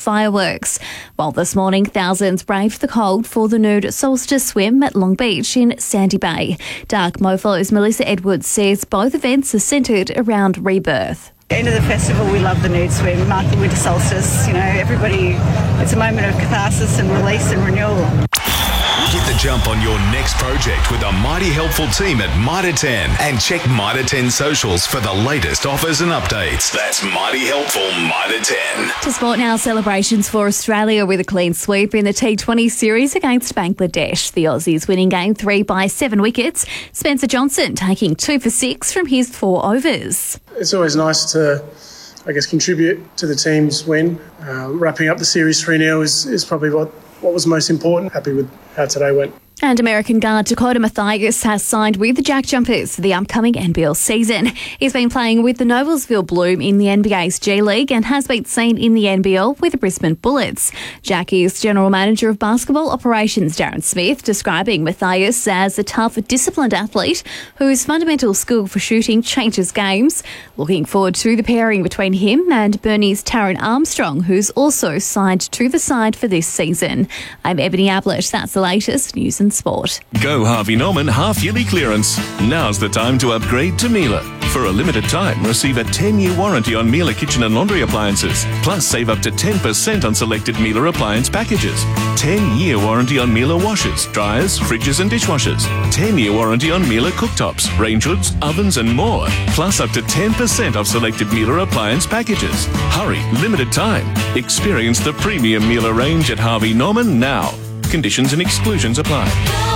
fireworks. While this morning, thousands braved the cold for the nude solstice swim at Long Beach in Sandy Bay. Dark Mofo's Melissa Edwards says both events are centred around rebirth. End of the festival, we love the nude swim, mark the winter solstice. Everybody, it's a moment of catharsis and release and renewal. Get the jump on your next project with a mighty helpful team at Mitre 10 and check Mitre 10 socials for the latest offers and updates. That's mighty helpful Mitre 10. To sport now, celebrations for Australia with a clean sweep in the T20 series against Bangladesh. The Aussies winning game 3 by 7 wickets. Spencer Johnson taking 2 for 6 from his 4 overs. It's always nice to, contribute to the team's win. Wrapping up the series 3-0 is probably what was most important. Happy with how today went. And American guard Dakota Mathias has signed with the Jack Jumpers for the upcoming NBL season. He's been playing with the Noblesville Bloom in the NBA's G League and has been seen in the NBL with the Brisbane Bullets. Jackie's General Manager of Basketball Operations, Darren Smith, describing Mathias as a tough, disciplined athlete whose fundamental skill for shooting changes games. Looking forward to the pairing between him and Bernie's Taron Armstrong, who's also signed to the side for this season. I'm Ebony Ablett. That's the latest news and sport. Go Harvey Norman half-yearly clearance. Now's the time to upgrade to Miele. For a limited time, receive a 10-year warranty on Miele kitchen and laundry appliances. Plus, save up to 10% on selected Miele appliance packages. 10-year warranty on Miele washers, dryers, fridges and dishwashers. 10-year warranty on Miele cooktops, range hoods, ovens and more. Plus, up to 10% off selected Miele appliance packages. Hurry, limited time. Experience the premium Miele range at Harvey Norman now. Conditions and exclusions apply.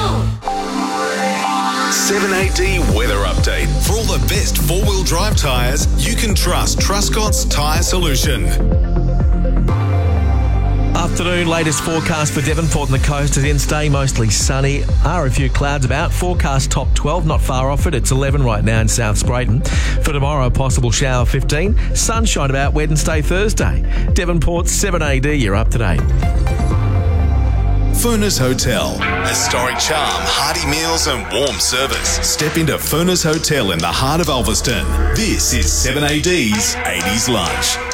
7AD weather update. For all the best four-wheel drive tyres, you can trust Truscott's Tyre Solution. Afternoon, latest forecast for Devonport and the coast is in. Stay mostly sunny. Are a few clouds about. Forecast top 12, not far off it. It's 11 right now in South Sprayton. For tomorrow, possible shower 15. Sunshine about Wednesday, Thursday. Devonport 7AD, you're up to date. Furness Hotel. Historic charm, hearty meals and warm service. Step into Furness Hotel in the heart of Ulverston. This is 7AD's 80s Lunch.